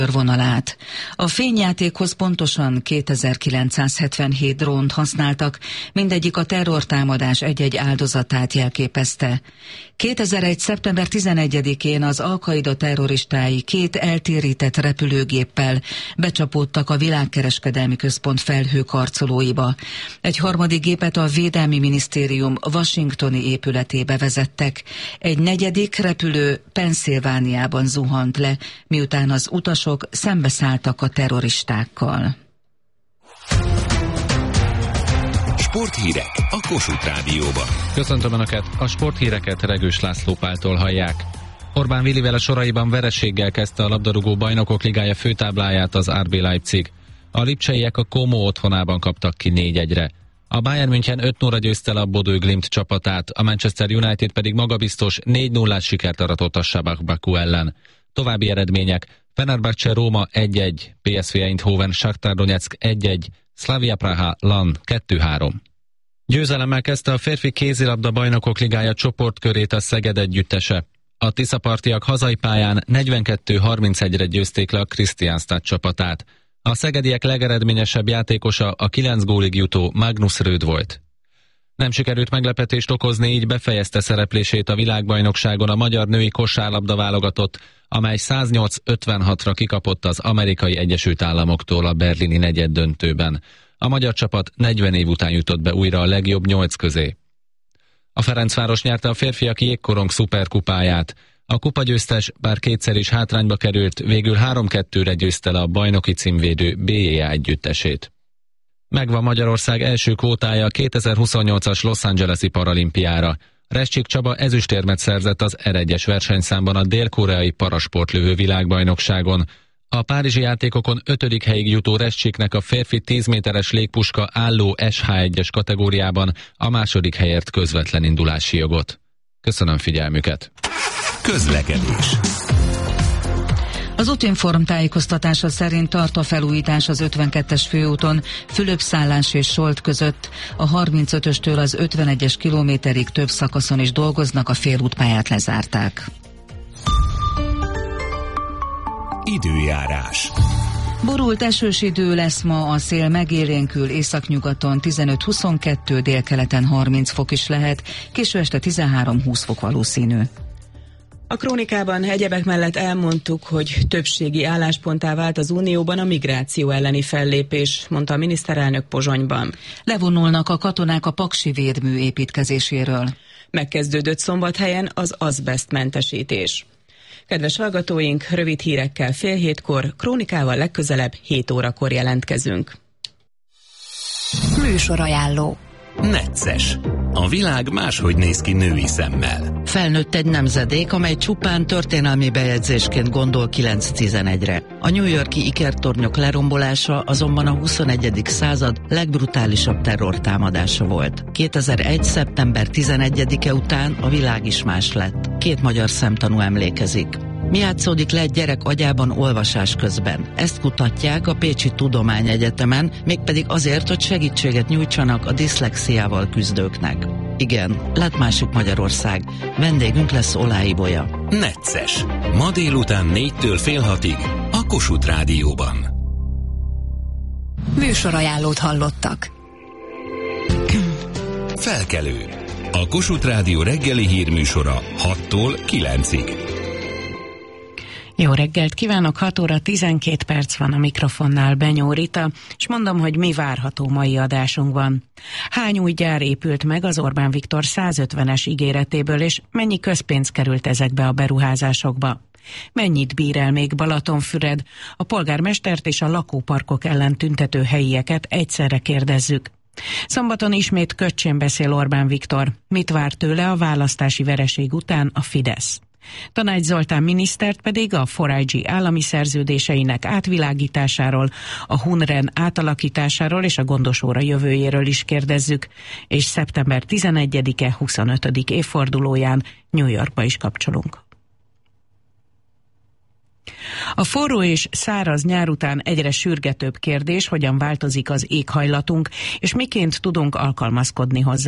vonalát. A fényjátékhoz pontosan 2977 drónt használtak, mindegyik a terrortámadás egy-egy áldozatát jelképezte. 2001. szeptember 11-én az Al-Qaida terroristái 2 eltérített repülőgéppel becsapódtak a Világkereskedelmi Központ felhőkarcolóiba. Egy harmadik gépet a Védelmi Minisztérium washingtoni épületébe vezettek. Egy negyedik repülő Pennsylvániában zuhant le, miután az utasok szembeszálltak a terroristákkal. Sporthírek a Kossuth Rádióban. Köszöntöm Önöket, a sporthíreket Regős László Páltól hallják. Orbán Willivel a soraiban vereséggel kezdte a labdarúgó bajnokok ligája főtábláját az RB Leipzig. A lipcseiek a Como otthonában kaptak ki 4-1-re. A Bayern München 5-0-ra győzte le a Bodø Glimt csapatát, a Manchester United pedig magabiztos 4-0-ás sikert aratott a Sabah Baku ellen. További eredmények: Fenerbahce Róma 1-1, PSV Eindhoven Shakhtar Donetsk 1-1, Slavia Praha Lan 2-3. Győzelemmel kezdte a férfi kézilabda bajnokok ligája csoportkörét a Szeged együttese. A tiszapartiak hazai pályán 42-31-re győzték le a Kristianstad csapatát. A szegediek legeredményesebb játékosa a 9 gólig jutó Magnus Röd volt. Nem sikerült meglepetést okozni, így befejezte szereplését a világbajnokságon a magyar női kosárlabda válogatott, amely 108-56-ra kikapott az Amerikai Egyesült Államoktól a berlini negyeddöntőben. A magyar csapat 40 év után jutott be újra a legjobb 8 közé. A Ferencváros nyerte a férfiak jégkorong szuperkupáját. A kupagyőztes, bár kétszer is hátrányba került, végül 3-2-re győzte le a bajnoki címvédő BJA együttesét. Megvan Magyarország első kvótája a 2028-as Los Angeles-i paralimpiára. Rescsik Csaba ezüstérmet szerzett az R1-es versenyszámban a dél-koreai parasportlövő világbajnokságon. A párizsi játékokon 5. helyig jutó Rescsiknek a férfi 10 méteres légpuska álló SH1-es kategóriában a 2. helyért közvetlen indulási jogot. Köszönöm figyelmüket! Közlekedés. Az Útinform tájékoztatása szerint tart a felújítás az 52-es főúton Fülöp-Szállás és Solt között. A 35-östől az 51-es kilométerig több szakaszon is dolgoznak, a félútpályát lezárták. Időjárás. Borult esős idő lesz ma, a szél megélénkül, északnyugaton 15-22, délkeleten 30 fok is lehet, késő este 13-20 fok valószínű. A krónikában egyebek mellett elmondtuk, hogy többségi állásponttá vált az Unióban a migráció elleni fellépés, mondta a miniszterelnök Pozsonyban. Levonulnak a katonák a paksi védmű építkezéséről. Megkezdődött Szombathelyen az azbesztmentesítés. Kedves hallgatóink, rövid hírekkel 6:30, krónikával legközelebb 7 órakor jelentkezünk. Műsorajánló. Necces. A világ máshogy néz ki női szemmel. Felnőtt egy nemzedék, amely csupán történelmi bejegyzésként gondol 9-11-re. A New York-i ikertornyok lerombolása azonban a 21. század legbrutálisabb terrortámadása volt. 2001. szeptember 11-e után a világ is más lett. 2 magyar szemtanú emlékezik. Mi játszódik le egy gyerek agyában olvasás közben? Ezt kutatják a Pécsi Tudományegyetemen, mégpedig azért, hogy segítséget nyújtsanak a diszlexiával küzdőknek. Igen, lett másik Magyarország. Vendégünk lesz Olá Ibolya. Necces. Ma délután 4-től fél 6-ig a Kossuth Rádióban. Műsorajánlót hallottak. Felkelő. A Kossuth Rádió reggeli hírműsora 6-tól 9-ig. Jó reggelt kívánok, 6 óra 12 perc van a mikrofonnál, Benyó Rita, és mondom, hogy mi várható mai adásunkban. Hány új gyár épült meg az Orbán Viktor 150-es ígéretéből, és mennyi közpénz került ezekbe a beruházásokba? Mennyit bír el még Balatonfüred? A polgármestert és a lakóparkok ellen tüntető helyieket egyszerre kérdezzük. Szombaton ismét köcsén beszél Orbán Viktor. Mit vár tőle a választási vereség után a Fidesz? Tanács Zoltán minisztert pedig a 4IG állami szerződéseinek átvilágításáról, a Hunren átalakításáról és a gondosóra jövőjéről is kérdezzük, és szeptember 11-e 25. évfordulóján New Yorkba is kapcsolunk. A forró és száraz nyár után egyre sürgetőbb kérdés, hogyan változik az éghajlatunk, és miként tudunk alkalmazkodni hozzá.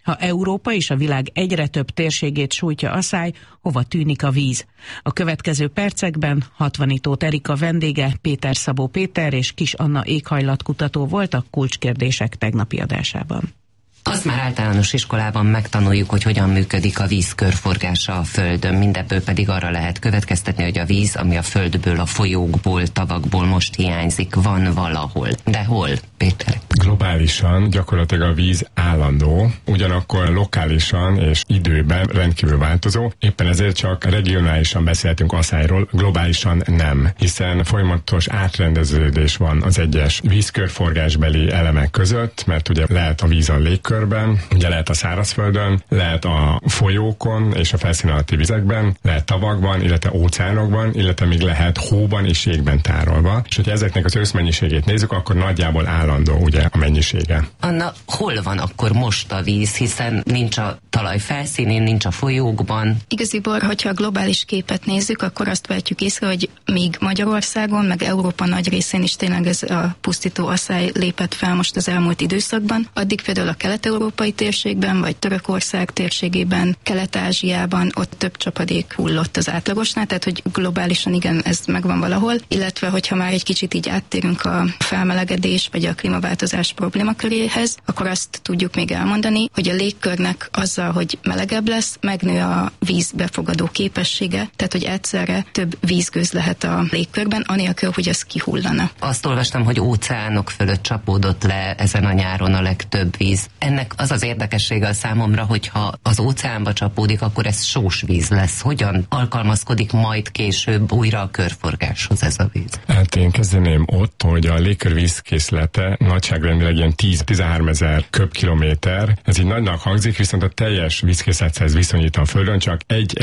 Ha Európa és a világ egyre több térségét sújtja asszály, hova tűnik a víz? A következő percekben Hatvanitó Erika vendége, Péter Szabó Péter és Kis Anna éghajlatkutató volt a Kulcskérdések tegnapi adásában. Azt már általános iskolában megtanuljuk, hogy hogyan működik a víz körforgása a Földön. Mindebből pedig arra lehet következtetni, hogy a víz, ami a Földből, a folyókból, tavakból most hiányzik, van valahol. De hol, Péter? Globálisan gyakorlatilag a víz állandó, ugyanakkor lokálisan és időben rendkívül változó. Éppen ezért csak regionálisan beszélhetünk asszályról, globálisan nem, hiszen folyamatos átrendeződés van az egyes vízkörforgásbeli elemek között, mert ugye lehet a víz a légkörben, ugye lehet a szárazföldön, lehet a folyókon és a felszín alatti vizekben, lehet tavakban, illetve óceánokban, illetve még lehet hóban és jégben tárolva. És hogyha ezeknek az összmennyiségét nézzük, akkor nagyjából állandó ugye a mennyisége. Anna, hol van akkor most a víz, hiszen nincs a talaj felszínén, nincs a folyókban? Igaziból, hogyha a globális képet nézzük, akkor azt vehetjük észre, hogy míg Magyarországon, meg Európa nagy részén is tényleg ez a pusztító asszály lépett fel most az elmúlt időszakban, addig például a kelet-európai térségben, vagy Törökország térségében, Kelet-Ázsiában ott több csapadék hullott az átlagosnál, tehát hogy globálisan igen, ez megvan valahol, illetve hogyha már egy kicsit így áttérünk a felmelegedés vagy a klímaváltozás problémaköréhez, akkor azt tudjuk még elmondani, hogy a légkörnek azzal, hogy melegebb lesz, megnő a víz befogadó képessége, tehát hogy egyszerre több vízgőz lehet a légkörben, anélkül, hogy az kihullana. Azt olvastam, hogy óceánok fölött csapódott le ezen a nyáron a legtöbb víz. Ennek az az érdekessége a számomra, hogyha az óceánba csapódik, akkor ez sós víz lesz. Hogyan alkalmazkodik majd később újra a körforgáshoz ez a víz? Hát én kezdeném ott, hogy a légkör vízkészlete nagyságrendileg ilyen 10-13 ezer köbkilométer. Ez így nagynak hangzik, viszont a teljes vízkészlethez viszonyítva a Földön csak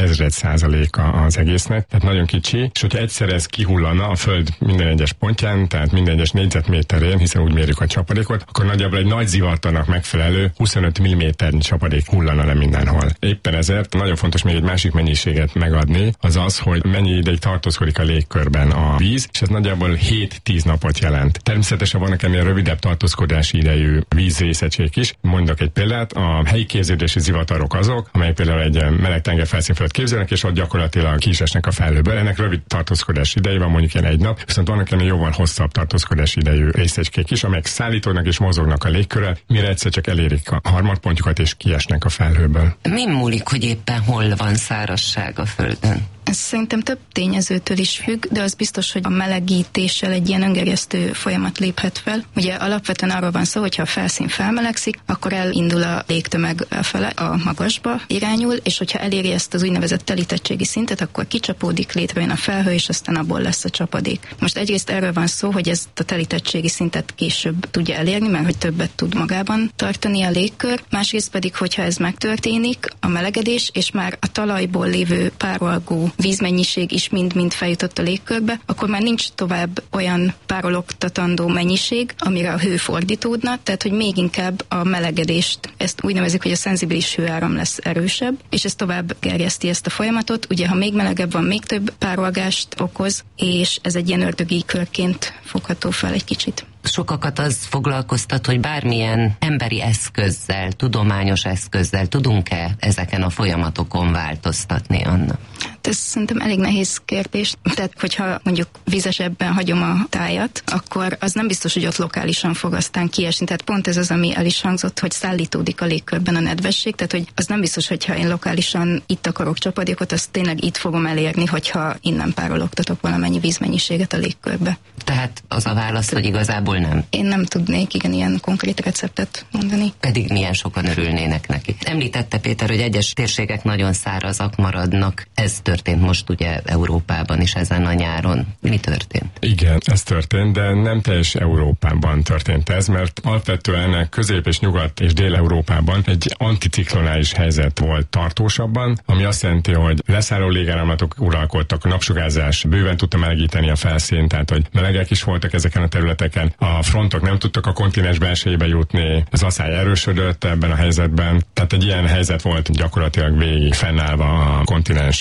1/1000% az egésznek, tehát nagyon kicsi, és hogyha egyszer ez kihullana a Föld minden egyes pontján, tehát minden egyes négyzetméterén, hiszen úgy mérjük a csapadékot, akkor nagyjából egy nagy zivatarnak megfelelő 25 mm csapadék hullana le mindenhol. Éppen ezért nagyon fontos még egy másik mennyiséget megadni, az az, hogy mennyi ideig tartózkodik a légkörben a víz, és ez nagyjából 7-10 napot jelent. Természetesen vannak ennél rövidebb tartózkodási idejű vízrészecskék is. Mondok egy példát, a helyi képződési zivatarok azok, amelyek például egy meleg tengerfelszín fölött képzelnek, és ott gyakorlatilag ki is esnek a felhőből. Ennek rövid tartózkodási ideje van, mondjuk ilyen 1 nap, viszont vannak ennél jóval hosszabb tartózkodási idejű részecskék is, amelyek szállítódnak és mozognak a légkörrel, mire egyszer csak elérik a harmadpontjukat és kiesnek a felhőből. Mi múlik, hogy éppen hol van szárazság a Földön? Ez szerintem több tényezőtől is függ, de az biztos, hogy a melegítéssel egy ilyen öngerjesztő folyamat léphet fel. Ugye alapvetően arról van szó, hogy ha a felszín felmelegszik, akkor elindul a légtömeg fele a magasba irányul, és hogyha eléri ezt az úgynevezett telítettségi szintet, akkor kicsapódik, létrejön a felhő, és aztán abból lesz a csapadék. Most egyrészt erről van szó, hogy ezt a telítettségi szintet később tudja elérni, mert hogy többet tud magában tartani a légkör. Másrészt pedig, hogyha ez megtörténik, a melegedés, és már a talajból lévő párolgó vízmennyiség is mind-mind feljutott a légkörbe, akkor már nincs tovább olyan párologtatandó mennyiség, amire a hő fordítódna, tehát hogy még inkább a melegedést, ezt úgy nevezik, hogy a szenzibilis hőáram lesz erősebb, és ez tovább gerjeszti ezt a folyamatot. Ugye, ha még melegebb van, még több párolgást okoz, és ez egy ilyen ördögi körként fogható fel egy kicsit. Sokakat az foglalkoztat, hogy bármilyen emberi eszközzel, tudományos eszközzel tudunk-e ezeken a folyamatokon változtatni, Anna? Hát ez szerintem elég nehéz kérdés. Tehát, hogyha mondjuk vizesebben hagyom a tájat, akkor az nem biztos, hogy ott lokálisan fog aztán kiesni. Tehát pont ez az, ami el is hangzott, hogy szállítódik a légkörben a nedvesség. Tehát, hogy az nem biztos, hogyha én lokálisan itt akarok csapadékot, azt tényleg itt fogom elérni, hogyha innen párologtatok valamennyi vízmennyiséget a légkörbe. Tehát az a válasz, hogy igazából nem. Én nem tudnék ilyen konkrét receptet mondani. Pedig milyen sokan örülnének neki. Említette Péter, hogy egyes térségek nagyon szárazak maradnak. Ez történt most ugye Európában is ezen a nyáron. Mi történt? Igen, ez történt, de nem teljes Európában történt ez, mert alapvetően Közép- és Nyugat- és Dél-Európában egy anticiklonális helyzet volt tartósabban, ami azt jelenti, hogy leszálló légáramlatok uralkodtak, a napsugárzás bőven tudta melegíteni a felszínt, tehát hogy melegek is voltak ezeken a területeken. A frontok nem tudtak a kontinens belsejébe jutni, az asszály erősödött ebben a helyzetben, tehát egy ilyen helyzet volt gyakorlatilag végig fennállva a kontinens legnagyobb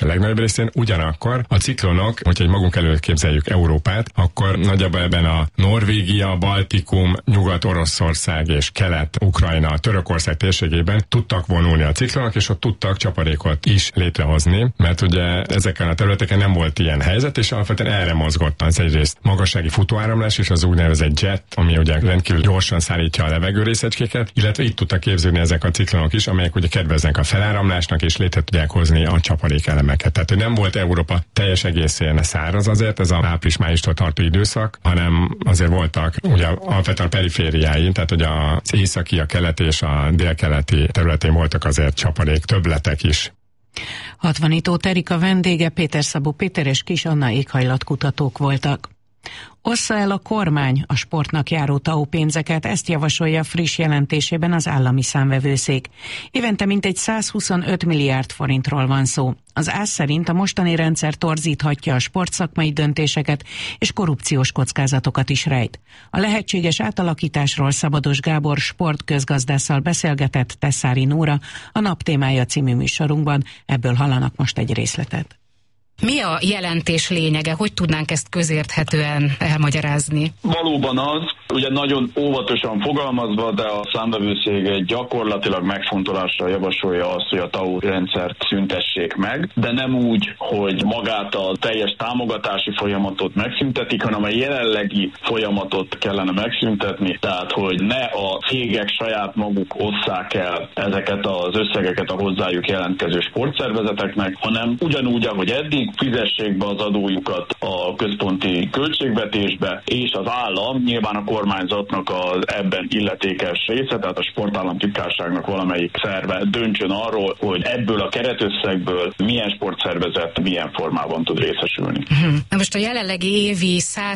részén, ugyanakkor a ciklonok, hogyha magunk előtt képzeljük Európát, akkor nagyjából ebben a Norvégia, Baltikum, Nyugat-Oroszország és Kelet-Ukrajna, Törökország térségében tudtak vonulni a ciklonok, és ott tudtak csapadékot is létrehozni, mert ugye ezeken a területeken nem volt ilyen helyzet, és alapvetően erre mozgott az egyrészt magassági futóáramlás, és az úgynevezett jet, ami ugye rendkívül gyorsan szállítja a levegő részecskéket, illetve itt tudtak képződni ezek a ciklonok is, amelyek ugye kedveznek a feláramlásnak, és létre tudják hozni a csapadékelemeket. Tehát, hogy nem volt Európa teljes egészén száraz azért, ez a április-májustól tartó időszak, hanem azért voltak ugye alapvetően a perifériáin, tehát hogy az északi, a keleti és a délkeleti területén voltak azért csapadék többletek is. Hatvanító Erika vendége Péter Szabó Péter és Kis Anna éghajlatkutatók voltak. Ossza el a kormány a sportnak járó TAO pénzeket, ezt javasolja friss jelentésében az állami számvevőszék. Évente mintegy 125 milliárd forintról van szó. Az ÁSZ szerint a mostani rendszer torzíthatja a sportszakmai döntéseket és korrupciós kockázatokat is rejt. A lehetséges átalakításról Szabados Gábor sportközgazdásszal beszélgetett Tesszári Nóra a Nap témája című műsorunkban, ebből hallanak most egy részletet. Mi a jelentés lényege? Hogy tudnánk ezt közérthetően elmagyarázni? Valóban az, ugye nagyon óvatosan fogalmazva, de a számvevőszék gyakorlatilag megfontolással javasolja azt, hogy a TAO rendszert szüntessék meg, de nem úgy, hogy magát a teljes támogatási folyamatot megszüntetik, hanem a jelenlegi folyamatot kellene megszüntetni, tehát hogy ne a cégek saját maguk osszák el ezeket az összegeket a hozzájuk jelentkező sportszervezeteknek, hanem ugyanúgy, ahogy eddig, fizessék be az adójukat a központi költségvetésbe, és az állam, nyilván a kormányzatnak az ebben illetékes része, tehát a sportállamtitkárságnak valamelyik szerve döntsön arról, hogy ebből a keretösszegből milyen sportszervezet milyen formában tud részesülni. Na most a jelenlegi évi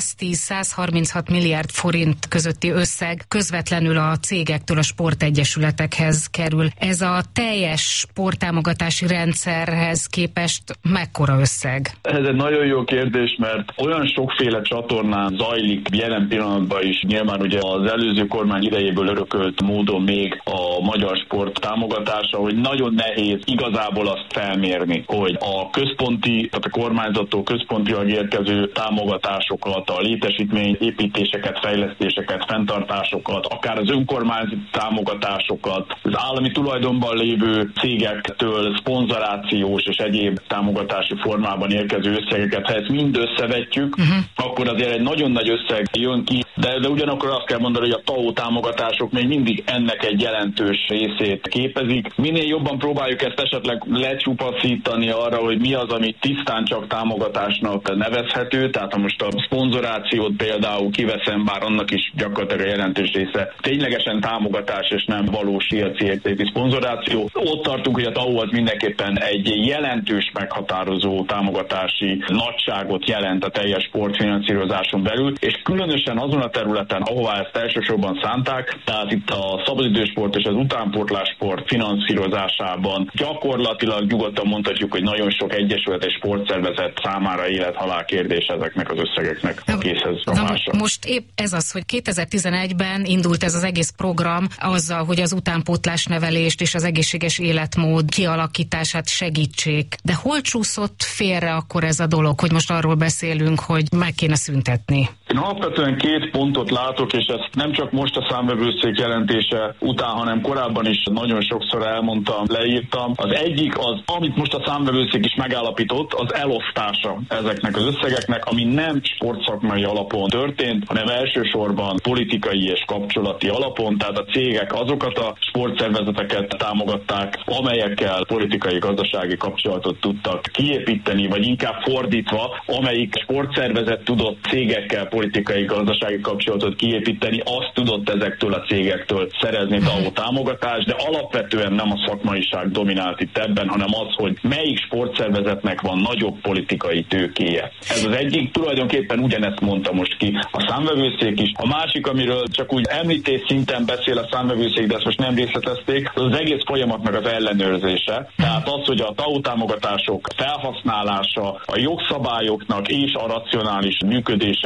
110-136 milliárd forint közötti összeg közvetlenül a cégektől a sportegyesületekhez kerül. Ez a teljes sporttámogatási rendszerhez képest mekkora összeg? Ez egy nagyon jó kérdés, mert olyan sokféle csatornán zajlik jelen pillanatban is, nyilván ugye az előző kormány idejéből örökölt módon még a magyar sport támogatása, hogy nagyon nehéz igazából azt felmérni, hogy a központi, tehát a kormányzattól központilag érkező támogatásokat, a létesítmény építéseket, fejlesztéseket, fenntartásokat, akár az önkormányzati támogatásokat, az állami tulajdonban lévő cégektől szponzorációs és egyéb támogatási formában érkező összegeket, ha ezt mind összevetjük, akkor azért egy nagyon nagy összeg jön ki, de ugyanakkor azt kell mondani, hogy a TAO támogatások még mindig ennek egy jelentős részét képezik. Minél jobban próbáljuk ezt esetleg lecsupaszítani arra, hogy mi az, ami tisztán csak támogatásnak nevezhető, tehát ha most a szponzorációt például kiveszem, bár annak is gyakorlatilag a jelentős része ténylegesen támogatás és nem valós piaci értékű szponzoráció. Ott tartunk, hogy a TAO az mindenképpen egy jelentős meghatározó támogatási nagyságot jelent a teljes sportfinanszírozáson belül, és különösen azon a területen, ahová ezt elsősorban szánták, tehát itt a szabadidősport és az utánpótlássport finanszírozásában gyakorlatilag nyugodtan mondhatjuk, hogy nagyon sok egyesület és sportszervezet számára élet-halál kérdés ezeknek az összegeknek a készhez rakása. Most épp ez az, hogy 2011-ben indult ez az egész program azzal, hogy az utánpótlásnevelést és az egészséges életmód kialakítását segítsék. De hol csúszott félre akkor ez a dolog, hogy most arról beszélünk, hogy meg kéne szüntetni? Én alapvetően két pontot látok, és ezt nem csak most a számvevőszék jelentése után, hanem korábban is nagyon sokszor elmondtam, leírtam. Az egyik az, amit most a számvevőszék is megállapított, az elosztása ezeknek az összegeknek, ami nem sportszakmai alapon történt, hanem elsősorban politikai és kapcsolati alapon, tehát a cégek azokat a sportszervezeteket támogatták, amelyekkel politikai-gazdasági kapcsolatot tudtak kiépíteni, vagy inkább fordítva, amelyik sportszervezet tudott cégekkel politikai-gazdasági kapcsolatot kiépíteni, azt tudott ezektől a cégektől szerezni TAO támogatást, de alapvetően nem a szakmaiság dominált itt ebben, hanem az, hogy melyik sportszervezetnek van nagyobb politikai tőkéje. Ez az egyik, tulajdonképpen ugyanezt mondta most ki a számvevőszék is. A másik, amiről csak úgy említés szinten beszél a számvevőszék, de ezt most nem részletezték, az egész folyamatnak az ellenőrzése. Tehát az, hogy a TAO támogatások felhasználása a jogszabályoknak és a racionális működéseknek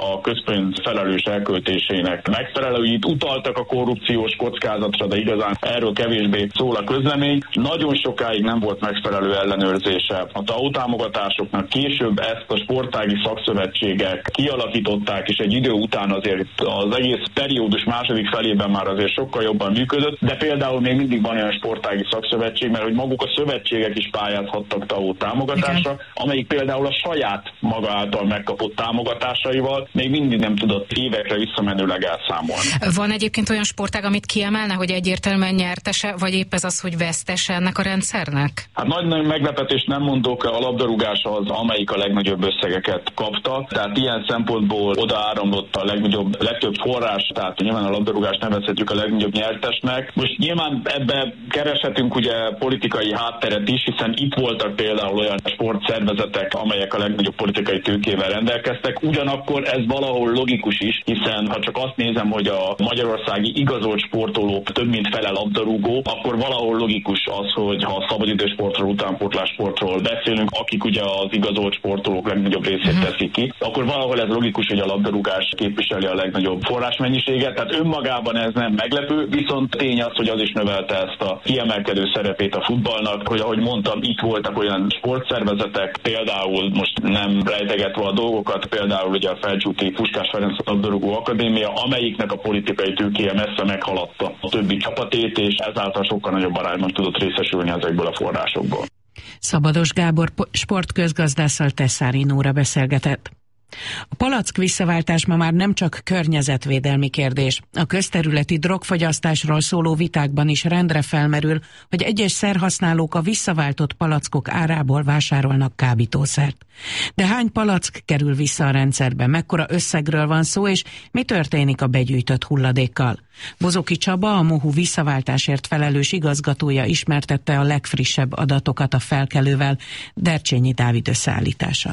a közpénz felelős elköltésének megfelelő. Itt utaltak a korrupciós kockázatra, de igazán erről kevésbé szól a közlemény. Nagyon sokáig nem volt megfelelő ellenőrzése a TAO támogatásoknak. Később ezt a sportági szakszövetségek kialakították, és egy idő után azért az egész periódus második felében már azért sokkal jobban működött, de például még mindig van olyan sportági szakszövetség, mert hogy maguk a szövetségek is pályázhattak TAO támogatásra, amelyik például a saját maga által megkapott támogatásaival még mindig nem tudott évekre visszamenőleg elszámolni. Van egyébként olyan sportág, amit kiemelne, hogy egyértelműen nyertese, vagy épp ez az, hogy vesztese ennek a rendszernek? Hát nagy meglepetést nem mondok, a labdarúgás az, amelyik a legnagyobb összegeket kapta, tehát ilyen szempontból oda áramlott a legtöbb forrás, tehát nyilván a labdarúgást nevezhetjük a legnagyobb nyertesnek. Most nyilván ebbe kereshetünk ugye politikai hátteret is, hiszen itt voltak például olyan sportszervezetek, amelyek a legnagyobb politikai tőkével rendelkeztek. Ugyanakkor ez valahol logikus is, hiszen ha csak azt nézem, hogy a magyarországi igazolt sportolók több mint fele labdarúgó, akkor valahol logikus az, hogy ha a szabadidősportról, utánpótlássportról beszélünk, akik ugye az igazolt sportolók legnagyobb részét teszik ki, akkor valahol ez logikus, hogy a labdarúgás képviseli a legnagyobb forrásmennyiséget. Tehát önmagában ez nem meglepő, viszont tény az, hogy az is növelte ezt a kiemelkedő szerepét a futballnak, hogy ahogy mondtam, itt voltak olyan sportszervezetek, például most nem rejtegetve a dolgokat, például ugye a Felcsúti Puskás Ferenc labdarúgó akadémia, amelyiknek a politikai tőkéje messze meghaladta a többi csapatét, és ezáltal sokkal nagyobb arányban tudott részesülni ezekből a forrásokból. Szabados Gábor sportközgazdásszal Tesszári Nóra beszélgetett. A palack visszaváltás ma már nem csak környezetvédelmi kérdés. A közterületi drogfogyasztásról szóló vitákban is rendre felmerül, hogy egyes szerhasználók a visszaváltott palackok árából vásárolnak kábítószert. De hány palack kerül vissza a rendszerbe, mekkora összegről van szó, és mi történik a begyűjtött hulladékkal? Bozoki Csaba, a MOHU visszaváltásért felelős igazgatója ismertette a legfrissebb adatokat a Felkelővel, Dercsényi Dávid összeállítása.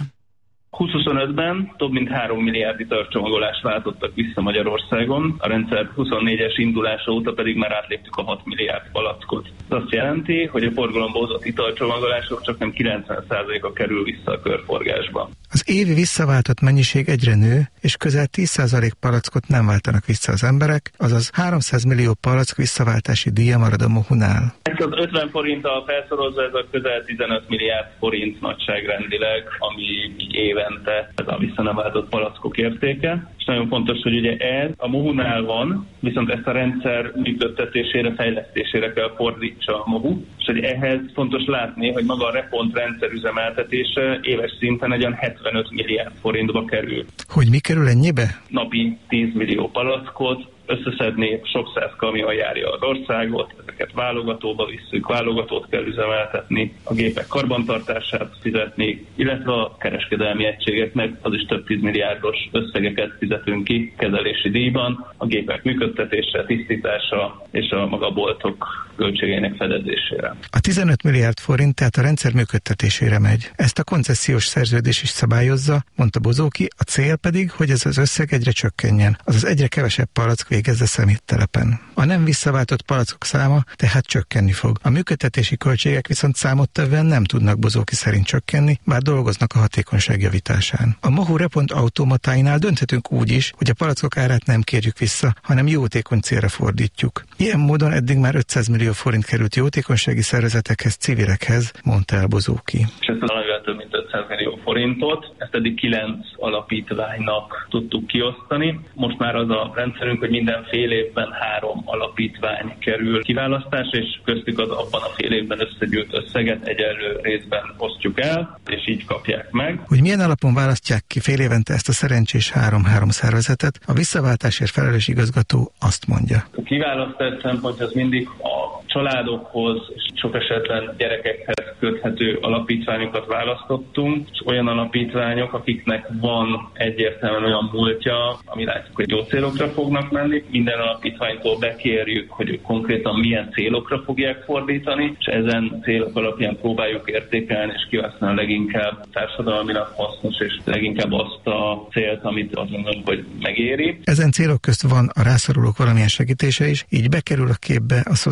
2025-ben több mint 3 milliárd italcsomagolást váltottak vissza Magyarországon, a rendszer 24-es indulása óta pedig már átléptük a 6 milliárd palackot. Ez azt jelenti, hogy a forgalomba hozott italcsomagolások csak nem 90%-a kerül vissza a körforgásba. Az évi visszaváltott mennyiség egyre nő, és közel 10% palackot nem váltanak vissza az emberek, azaz 300 millió palack visszaváltási díja marad a MOHU-nál. Ez az 50 forinttal felszorozva, ez a közel 15 milliárd forint nagyságrendileg, ami így évente ez a vissza nem váltott palackok értéke. És nagyon fontos, hogy ugye ez a MOHU-nál van, viszont ezt a rendszer működtetésére, fejlesztésére kell fordítsa a MOHU, és hogy ehhez fontos látni, hogy maga a Repont rendszer üzemeltetése éves szinten egy olyan 75 milliárd forintba kerül. Hogy mi kerül ennyibe? Napi 10 millió palackot összeszedni, sok száz kamion járja az országot, ezeket válogatóba visszük, válogatót kell üzemeltetni, a gépek karbantartását fizetni, illetve a kereskedelmi egységeknek az is több 10 milliárdos összegeket fizetünk ki kezelési díjban, a gépek működtetése, tisztítása és a maga boltok költségeinek fedezésére. A 15 milliárd forint tehát a rendszer működtetésére megy. Ezt a koncesziós szerződés is szabályozza, mondta Bozóki, a cél pedig, hogy ez az összeg egyre csökkenjen, azaz egyre kevesebb palack végezze szeméttelepen. A nem visszaváltott palackok száma tehát csökkenni fog. A működtetési költségek viszont számottevően nem tudnak Bozóki szerint csökkenni, bár dolgoznak a hatékonyság javításán. A MOHU Repont automatáinál dönthetünk úgy is, hogy a palackok árát nem kérjük vissza, hanem jótékony célra fordítjuk. Ilyen módon eddig már 500 millió forint került jótékonysági szervezetekhez, civilekhez, mondta el Bozóki. És ezt valamivel több mint 500 millió forintot, ezt eddig 9 alapítványnak tudtuk kiosztani. Most már az a rendszerünk, hogy minden fél évben 3 alapítvány kerül kiválasztásra, és köztük az abban a fél évben összegyűjt összeget egyenlő részben osztjuk el, és így kapják meg. Hogy milyen alapon választják ki fél évente ezt a szerencsés 3-3 szervezetet, a visszaváltásért felelős igazgató azt mondja. A kiválasztás szempont az mindig a családokhoz és sok esetben gyerekekhez köthető alapítványokat választottunk, és olyan alapítványok, akiknek van egyértelműen olyan múltja, ami látjuk, hogy jó célokra fognak menni. Minden alapítványtól bekérjük, hogy ők konkrétan milyen célokra fogják fordítani, és ezen célok alapján próbáljuk értékelni és kihasználni leginkább társadalmilag hasznos, és leginkább azt a célt, amit azt mondom, hogy megéri. Ezen célok közt van a rászorulók valamilyen segítése is, így bekerül a képbe a szociális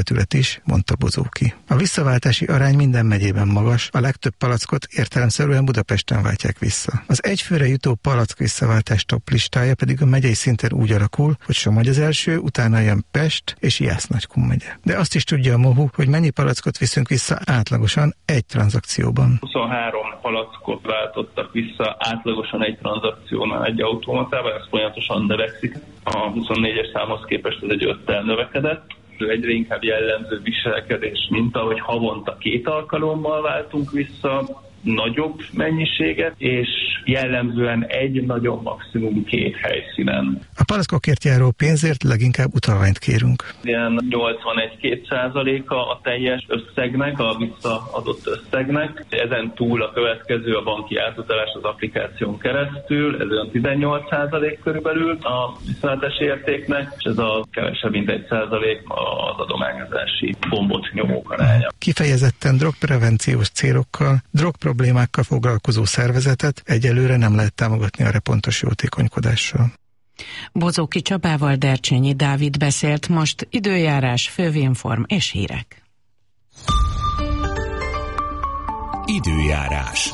feltület is, mondta Bozóki. A visszaváltási arány minden megyében magas, a legtöbb palackot értelemszerűen Budapesten váltják vissza. Az egyfőre jutó palack visszaváltás top listája pedig a megyei szinten úgy alakul, hogy Somogy az első, utána jön Pest és Jász-Nagykun megye. De azt is tudja a MOHU, hogy mennyi palackot viszünk vissza átlagosan egy tranzakcióban. 23 palackot váltottak vissza átlagosan egy tranzakciónál egy automatával, ez folyamatosan növekszik. A 24-es számhoz képest ez egy 5-tel növekedett. Egyre inkább jellemző viselkedés, mint ahogy havonta 2 alkalommal váltunk vissza nagyobb mennyiséget, és jellemzően egy, nagyon maximum 2 helyszínen. A palackokért járó pénzért leginkább utalványt kérünk. Ilyen 81-2% a teljes összegnek, a visszaadott összegnek. Ezen túl a következő a banki átutalás az applikáción keresztül, ez olyan 18% körülbelül a viszonylátás értéknek, és ez a kevesebb mint 1% az adományozási gombot nyomók aránya. Kifejezetten drogprevenciós célokkal, drogproblémákkal foglalkozó szervezetet egyelőre nem lehet támogatni a repontos jótékonykodással. Bozóki Csabával Dercsényi Dávid beszélt, most időjárás, fővénform és hírek. Időjárás.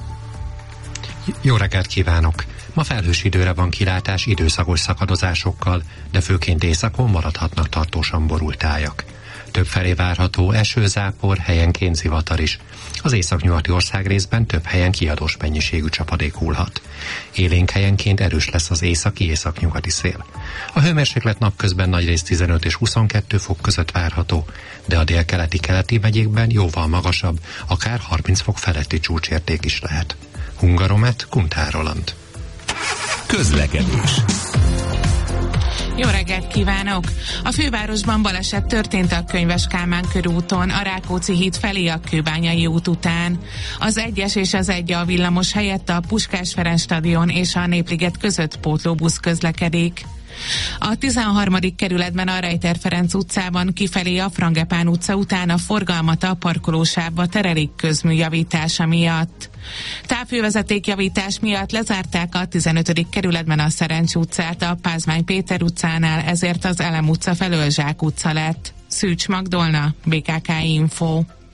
Jó reggelt kívánok! Ma felhős időre van kilátás időszakos szakadozásokkal, de főként északon maradhatnak tartósan borult tájak. Többfelé várható esőzápor, helyenként zivatar is. Az északnyugati országrészben több helyen kiadós mennyiségű csapadék hullhat. Élénk helyenként erős lesz az északi-északnyugati szél. A hőmérséklet napközben nagyrészt 15 és 22 fok között várható, de a délkeleti-keleti megyékben jóval magasabb, akár 30 fok feletti csúcsérték is lehet. Hungaromet, Kuntár Roland. Közlekedés. Jó reggelt kívánok! A fővárosban baleset történt a Könyves Kálmán körúton, a Rákóczi híd felé a Kőbányai út után. Az 1-es és az 1A villamos helyett a Puskás Ferenc stadion és a Népliget között pótlóbusz közlekedik. A 13. kerületben a Rejter Ferenc utcában kifelé a Frangepán utca után a forgalmat a parkolósávba terelik közmű javítása miatt. Távhővezetékjavítás miatt lezárták a 15. kerületben a Szerencs utcát a Pázmány Péter utcánál, ezért az Elem utca felől Zsák utca lett. Szűcs Magdolna, BKK Info.